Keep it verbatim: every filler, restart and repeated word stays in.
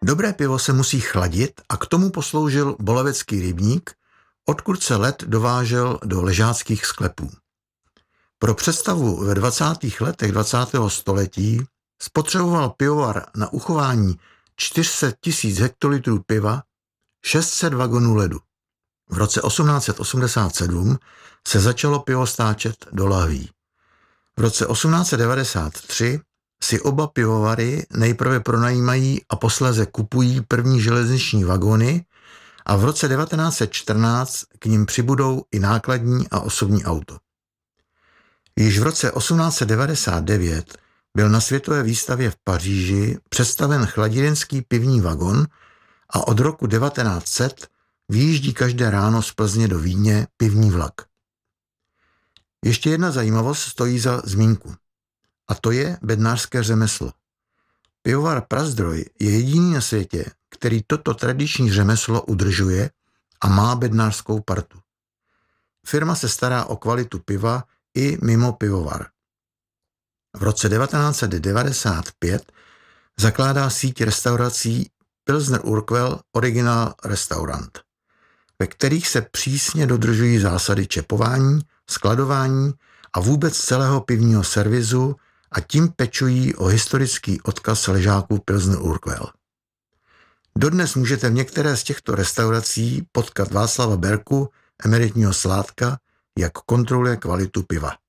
Dobré pivo se musí chladit a k tomu posloužil Bolavecký rybník, odkud se led dovážel do ležáckých sklepů. Pro představu ve dvacátých letech dvacátého století spotřeboval pivovar na uchování čtyři sta tisíc hektolitrů piva šest set vagonů ledu. V roce osmnáct set osmdesát sedm se začalo pivo stáčet do lahví. V roce osmnáct set devadesát tři si oba pivovary nejprve pronajímají a posléze kupují první železniční vagony a v roce devatenáct set čtrnáct k nim přibudou i nákladní a osobní auto. Již v roce osmnáct set devadesát devět byl na světové výstavě v Paříži představen chladirenský pivní vagon a od roku devatenáct set vyjíždí každé ráno z Plzně do Vídně pivní vlak. Ještě jedna zajímavost stojí za zmínku. A to je bednářské řemeslo. Pivovar Prazdroj je jediný na světě, který toto tradiční řemeslo udržuje a má bednářskou partu. Firma se stará o kvalitu piva i mimo pivovar. V roce devatenáct set devadesát pět zakládá síť restaurací Pilsner Urquell Original Restaurant, ve kterých se přísně dodržují zásady čepování, skladování a vůbec celého pivního servisu a tím pečují o historický odkaz ležáků Pilsner Urquell. Dodnes můžete v některé z těchto restaurací potkat Václava Berku, emeritního sládka, jak kontroluje kvalitu piva.